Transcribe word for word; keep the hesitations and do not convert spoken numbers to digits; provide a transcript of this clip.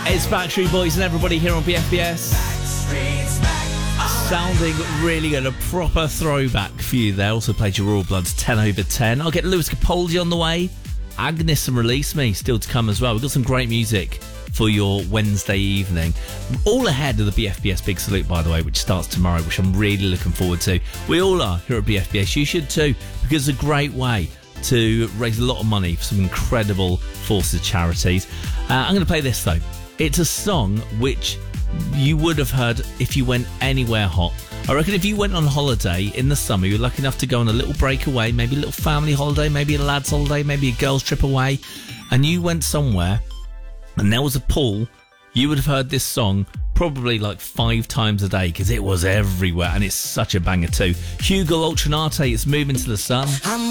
It's Backstreet Boys and everybody here on B F B S. Sounding really good. A proper throwback for you there. Also played your Royal Bloods ten over ten. I'll get Lewis Capaldi on the way. Agnes and Release Me still to come as well. We've got some great music for your Wednesday evening. All ahead of the B F B S Big Salute, by the way, which starts tomorrow, which I'm really looking forward to. We all are here at B F B S. You should too, because it's a great way to raise a lot of money for some incredible forces charities. Uh, I'm going to play this though. It's a song which you would have heard if you went anywhere hot. I reckon if you went on holiday in the summer, you were lucky enough to go on a little break away, maybe a little family holiday, maybe a lad's holiday, maybe a girl's trip away, and you went somewhere and there was a pool, you would have heard this song probably like five times a day because it was everywhere and it's such a banger too. Hugo Ultranate, it's Moving to the Sun. I'm